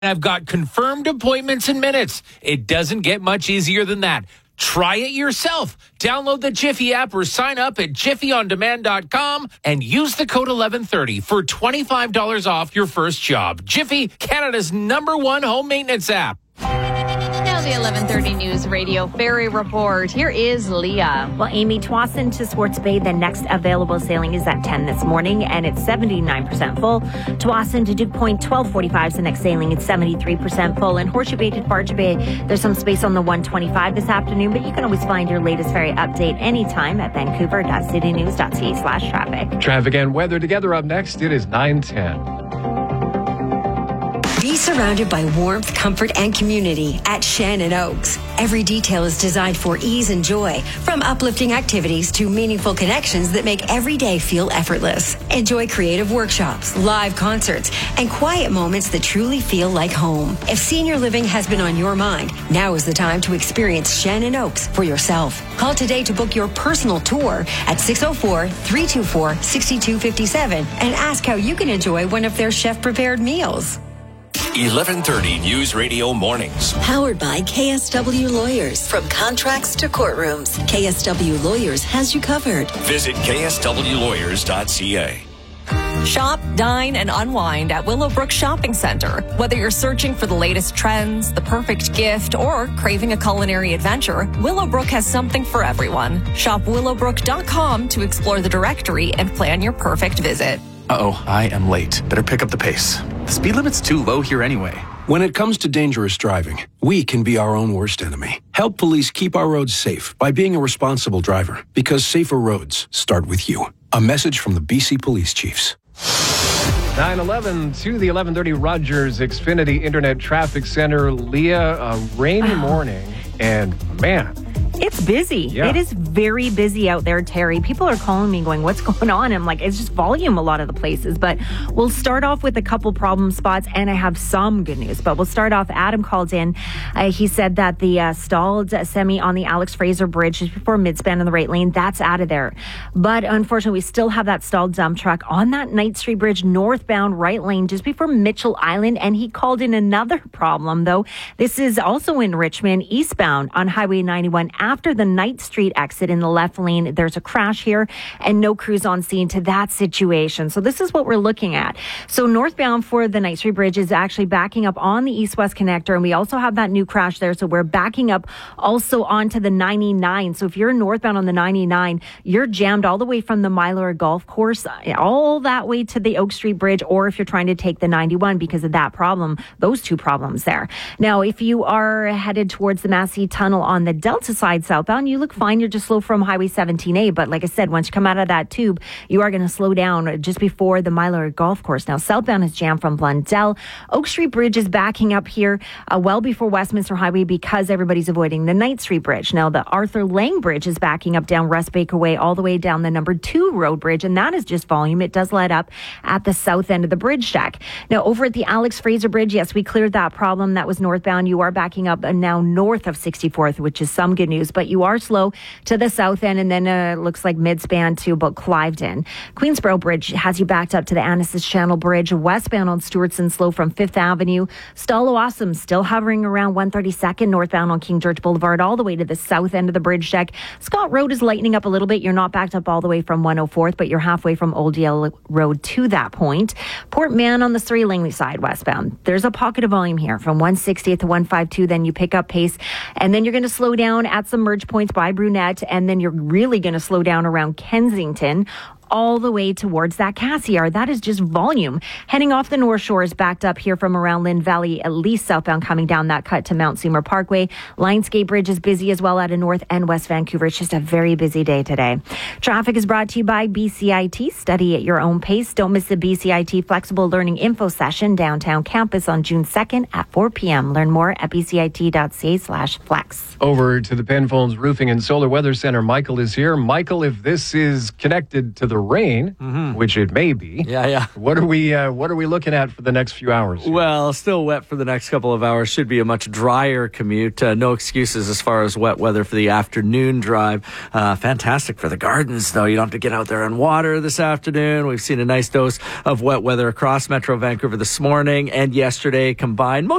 I've got confirmed appointments in minutes. It doesn't get much easier than that. Try it yourself. Download the Jiffy app or sign up at jiffyondemand.com and use the code 1130 for $25 off your first job. Jiffy, Canada's #1 home maintenance app. Now the 1130 News Radio Ferry Report. Here is Leah. Well, Amy, Tsawwassen to Swartz Bay, the next available sailing is at 10 this morning, and it's 79% full. Tsawwassen to Duke Point, 12:45 is the next sailing. It's 73% full. And Horseshoe Bay to Barge Bay, there's some space on the 125 this afternoon, but you can always find your latest ferry update anytime at vancouver.citynews.ca/traffic. Traffic and weather together up next. It is 9:10. Be surrounded by warmth, comfort, and community at Shannon Oaks. Every detail is designed for ease and joy, from uplifting activities to meaningful connections that make every day feel effortless. Enjoy creative workshops, live concerts, and quiet moments that truly feel like home. If senior living has been on your mind, now is the time to experience Shannon Oaks for yourself. Call today to book your personal tour at 604-324-6257 and ask how you can enjoy one of their chef-prepared meals. 1130 News Radio Mornings. Powered by KSW Lawyers. From contracts to courtrooms, KSW Lawyers has you covered. Visit kswlawyers.ca. Shop, dine, and unwind at Willowbrook Shopping Center. Whether you're searching for the latest trends, the perfect gift, or craving a culinary adventure, Willowbrook has something for everyone. Shop willowbrook.com to explore the directory and plan your perfect visit. Uh-oh, I am late. Better pick up the pace. The speed limit's too low here anyway. When it comes to dangerous driving, we can be our own worst enemy. Help police keep our roads safe by being a responsible driver, because safer roads start with you. A message from the BC Police Chiefs. 9:11 to the 1130 Rogers Xfinity Internet Traffic Center. Leah, a rainy morning, and man, it's busy. Yeah. It is very busy out there, Terry. People are calling me going, what's going on? I'm like, it's just volume a lot of the places. But we'll start off with a couple problem spots, and I have some good news. But we'll start off, Adam called in. He said that the stalled semi on the Alex Fraser Bridge just before midspan in the right lane, that's out of there. But unfortunately, we still have that stalled dump truck on that Knight Street Bridge northbound right lane just before Mitchell Island. And he called in another problem, though. This is also in Richmond, eastbound on Highway 91. After the Knight Street exit in the left lane, there's a crash here and no crews on scene to that situation. So this is what we're looking at. So northbound for the Knight Street Bridge is actually backing up on the east-west connector, and we also have that new crash there. So we're backing up also onto the 99. So if you're northbound on the 99, you're jammed all the way from the Mylor Golf Course all that way to the Oak Street Bridge, or if you're trying to take the 91 because of that problem, those two problems there. Now, if you are headed towards the Massey Tunnel on the Delta side southbound, you look fine. You're just slow from Highway 17A. But like I said, once you come out of that tube, you are going to slow down just before the Mylor Golf Course. Now, southbound is jammed from Blundell. Oak Street Bridge is backing up here well before Westminster Highway because everybody's avoiding the Knight Street Bridge. Now, the Arthur Lang Bridge is backing up down West Baker Way all the way down the number 2 road bridge, and that is just volume. It does let up at the south end of the bridge deck. Now, over at the Alex Fraser Bridge, yes, we cleared that problem. That was northbound. You are backing up now north of 64th, which is some good news, but you are slow to the south end, and then it looks like midspan to about Cliveden. Queensboro Bridge has you backed up to the Annacis Channel Bridge. Westbound on Stewartson slow from 5th Avenue. Stallowawsome still hovering around 132nd, northbound on King George Boulevard all the way to the south end of the bridge deck. Scott Road is lightening up a little bit. You're not backed up all the way from 104th, but you're halfway from Old Yale Road to that point. Port Mann on the Surrey Langley side westbound. There's a pocket of volume here from 160th to 152. Then you pick up pace, and then you're going to slow down at some merge points by Brunette, and then you're really going to slow down around Kensington all the way towards that Cassiar. That is just volume. Heading off the North Shore is backed up here from around Lynn Valley, at least southbound coming down that cut to Mount Seymour Parkway. Lionsgate Bridge is busy as well out of North and West Vancouver. It's just a very busy day today. Traffic is brought to you by BCIT. Study at your own pace. Don't miss the BCIT Flexible Learning Info Session downtown campus on June 2nd at 4 p.m. Learn more at bcit.ca/flex. Over to the Penfolds Roofing and Solar Weather Center. Michael is here. Michael, if this is connected to the rain, which it may be. Yeah. What are we looking at for the next few hours? Well, still wet for the next couple of hours. Should be a much drier commute. No excuses as far as wet weather for the afternoon drive. Fantastic for the gardens, though. You don't have to get out there and water this afternoon. We've seen a nice dose of wet weather across Metro Vancouver this morning and yesterday combined.